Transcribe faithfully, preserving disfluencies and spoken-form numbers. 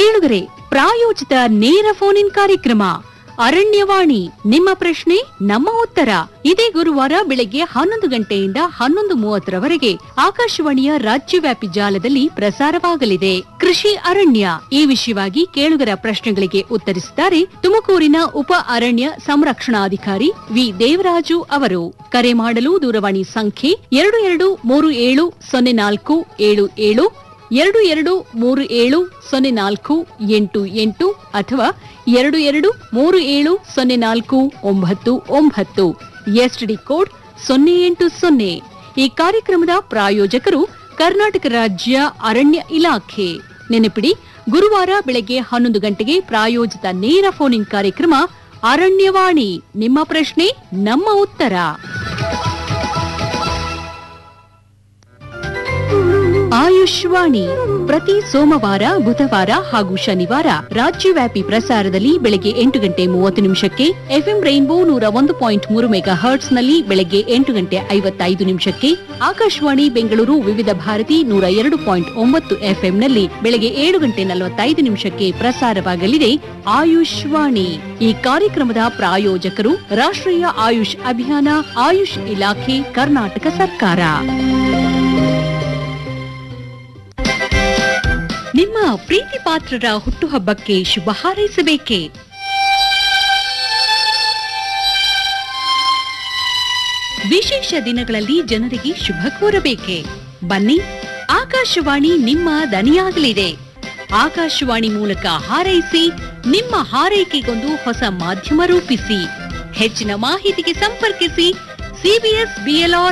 ಕೇಳುಗರೆ, ಪ್ರಾಯೋಜಿತ ನೇರ ಫೋನ್ ಇನ್ ಕಾರ್ಯಕ್ರಮ ಅರಣ್ಯವಾಣಿ. ನಿಮ್ಮ ಪ್ರಶ್ನೆ ನಮ್ಮ ಉತ್ತರ ಇದೇ ಗುರುವಾರ ಬೆಳಗ್ಗೆ ಹನ್ನೊಂದು ಗಂಟೆಯಿಂದ ಹನ್ನೊಂದು ಮೂವತ್ತರವರೆಗೆ ಆಕಾಶವಾಣಿಯ ರಾಜ್ಯವ್ಯಾಪಿ ಜಾಲದಲ್ಲಿ ಪ್ರಸಾರವಾಗಲಿದೆ. ಕೃಷಿ ಅರಣ್ಯ ಈ ವಿಷಯವಾಗಿ ಕೇಳುಗರ ಪ್ರಶ್ನೆಗಳಿಗೆ ಉತ್ತರಿಸಿದ್ದಾರೆ ತುಮಕೂರಿನ ಉಪ ಅರಣ್ಯ ಸಂರಕ್ಷಣಾಧಿಕಾರಿ ವಿ ದೇವರಾಜು ಅವರು. ಕರೆ ಮಾಡಲು ದೂರವಾಣಿ ಸಂಖ್ಯೆ ಎರಡು ಎರಡು ಮೂರು ಏಳು ಸೊನ್ನೆ ನಾಲ್ಕು ಏಳು ಏಳು ಎರಡು ಎರಡು ಮೂರು ಏಳು ಸೊನ್ನೆ ನಾಲ್ಕು ಎಂಟು ಎಂಟು ಅಥವಾ ಎರಡು ಎರಡು ಮೂರು ಏಳು ಸೊನ್ನೆ ನಾಲ್ಕು ಒಂಬತ್ತು ಒಂಬತ್ತು ಎಸ್ಟಿಡಿ ಕೋಡ್ ಸೊನ್ನೆ ಎಂಟು ಸೊನ್ನೆ. ಈ ಕಾರ್ಯಕ್ರಮದ ಪ್ರಾಯೋಜಕರು ಕರ್ನಾಟಕ ರಾಜ್ಯ ಅರಣ್ಯ ಇಲಾಖೆ. ನೆನಪಿಡಿ, ಗುರುವಾರ ಬೆಳಗ್ಗೆ ಹನ್ನೊಂದು ಗಂಟೆಗೆ ಪ್ರಾಯೋಜಿತ ನೇರ ಫೋನ್ ಇನ್ ಕಾರ್ಯಕ್ರಮ ಅರಣ್ಯವಾಣಿ. ನಿಮ್ಮ ಪ್ರಶ್ನೆ ನಮ್ಮ ಉತ್ತರ. ಆಯುಷ್ವಾಣಿ ಪ್ರತಿ ಸೋಮವಾರ, ಬುಧವಾರ ಹಾಗೂ ಶನಿವಾರ ರಾಜ್ಯವ್ಯಾಪಿ ಪ್ರಸಾರದಲ್ಲಿ ಬೆಳಗ್ಗೆ ಎಂಟು ಗಂಟೆ ಮೂವತ್ತು ನಿಮಿಷಕ್ಕೆ, ಎಫ್ಎಂ ರೈನ್ಬೋ ನೂರ ಒಂದು ಪಾಯಿಂಟ್ ಮೂರು ಮೆಗಾ ಹರ್ಟ್ಸ್ ನಲ್ಲಿ ಬೆಳಗ್ಗೆ ಎಂಟು ಗಂಟೆ ಐವತ್ತೈದು ನಿಮಿಷಕ್ಕೆ, ಆಕಾಶವಾಣಿ ಬೆಂಗಳೂರು ವಿವಿಧ ಭಾರತಿ ನೂರ ಎರಡು ಪಾಯಿಂಟ್ ಒಂಬತ್ತು ಎಫ್ಎಂ ನಲ್ಲಿ ಬೆಳಗ್ಗೆ ಏಳು ಗಂಟೆ ನಲವತ್ತೈದು ನಿಮಿಷಕ್ಕೆ ಪ್ರಸಾರವಾಗಲಿದೆ ಆಯುಷ್ವಾಣಿ. ಈ ಕಾರ್ಯಕ್ರಮದ ಪ್ರಾಯೋಜಕರು ರಾಷ್ಟ್ರೀಯ ಆಯುಷ್ ಅಭಿಯಾನ, ಆಯುಷ್ ಇಲಾಖೆ, ಕರ್ನಾಟಕ ಸರ್ಕಾರ. ನಿಮ್ಮ ಪ್ರೀತಿ ಪಾತ್ರರ ಹುಟ್ಟುಹಬ್ಬಕ್ಕೆ ಶುಭ ಹಾರೈಸಬೇಕೆ? ವಿಶೇಷ ದಿನಗಳಲ್ಲಿ ಜನರಿಗೆ ಶುಭ ಕೋರಬೇಕೆ? ಬನ್ನಿ, ಆಕಾಶವಾಣಿ ನಿಮ್ಮ ದನಿಯಾಗಲಿದೆ. ಆಕಾಶವಾಣಿ ಮೂಲಕ ಹಾರೈಸಿ, ನಿಮ್ಮ ಹಾರೈಕೆಗೊಂದು ಹೊಸ ಮಾಧ್ಯಮ ರೂಪಿಸಿ. ಹೆಚ್ಚಿನ ಮಾಹಿತಿಗೆ ಸಂಪರ್ಕಿಸಿ ಸಿಬಿಎಸ್ ಬಿಎಲ್ಆರ್